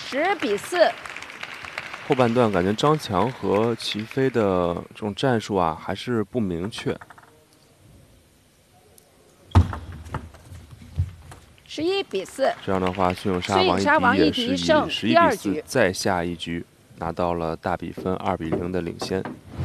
10比4。 后半段感觉张强和齐飞的这种战术啊还是不明确。 11比4。 这样的话，孙颖莎、王艺迪也是以11比4再下一局，拿到了大比分2比0的领先。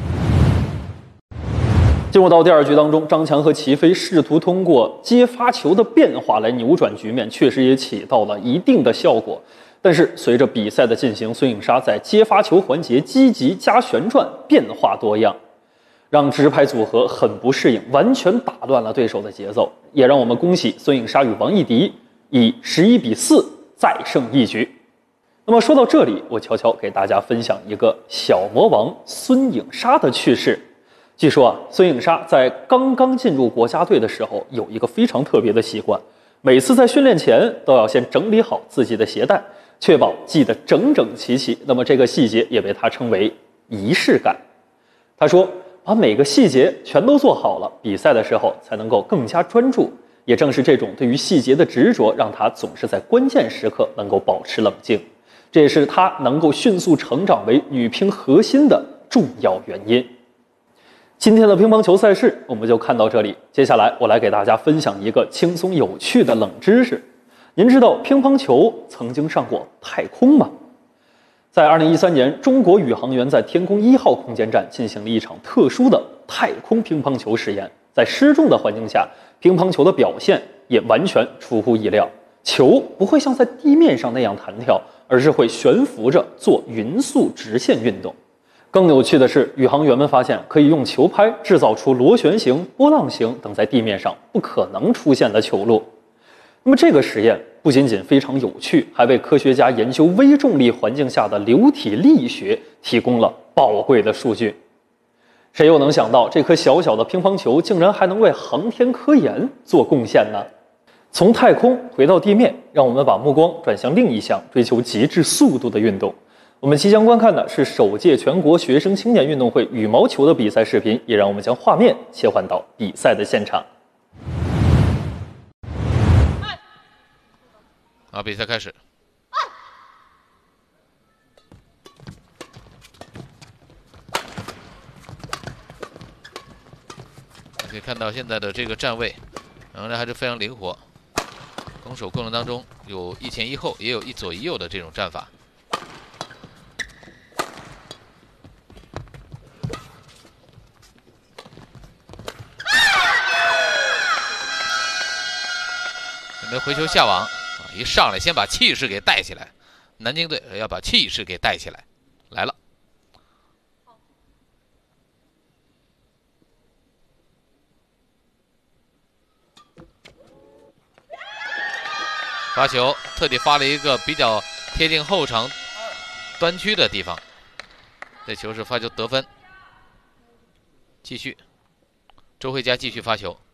进入到第二局当中，张强和齐飞试图通过接发球的变化来扭转局面，确实也起到了一定的效果。但是随着比赛的进行，孙颖莎在接发球环节积极加旋转，变化多样，让直拍组合很不适应，完全打乱了对手的节奏。也让我们恭喜孙颖莎与王艺迪以11比4再胜一局。那么说到这里，我悄悄给大家分享一个小魔王孙颖莎的趣事。据说啊，孙颖莎在刚刚进入国家队的时候，有一个非常特别的习惯，每次在训练前都要先整理好自己的鞋带，确保系得整整齐齐。那么这个细节也被他称为仪式感。他说，把每个细节全都做好了，比赛的时候才能够更加专注。也正是这种对于细节的执着，让他总是在关键时刻能够保持冷静，这也是他能够迅速成长为女乒核心的重要原因。今天的乒乓球赛事我们就看到这里，接下来我来给大家分享一个轻松有趣的冷知识。您知道乒乓球曾经上过太空吗？在2013年，中国宇航员在天宫1号空间站进行了一场特殊的太空乒乓球实验。在失重的环境下，乒乓球的表现也完全出乎意料，球不会像在地面上那样弹跳，而是会悬浮着做匀速直线运动。更有趣的是，宇航员们发现可以用球拍制造出螺旋形、波浪形等在地面上不可能出现的球路。那么这个实验不仅仅非常有趣，还为科学家研究微重力环境下的流体力学提供了宝贵的数据。谁又能想到，这颗小小的乒乓球竟然还能为航天科研做贡献呢？从太空回到地面，让我们把目光转向另一项追求极致速度的运动。我们即将观看的是首届全国学生青年运动会羽毛球的比赛视频，也让我们将画面切换到比赛的现场。 好，比赛开始。可以看到现在的这个站位，仍然还是非常灵活。攻守过程当中有一前一后，也有一左一右的这种战法。准备回球下网，一上来先把气势给带起来。南京队要把气势给带起来，来了。发球特地发了一个比较贴近后场端区的地方，这球是发球得分。继续，周慧佳继续发球。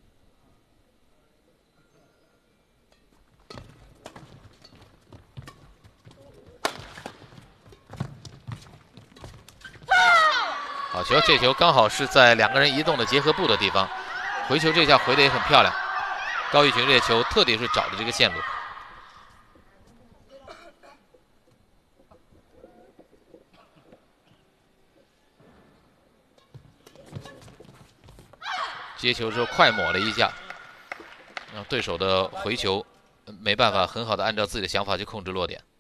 好球，这球刚好是在两个人移动的结合部的地方，回球这下回的也很漂亮。高玉群这球特地是找的这个线路。接球之后快抹了一下，让对手的回球没办法很好的按照自己的想法去控制落点。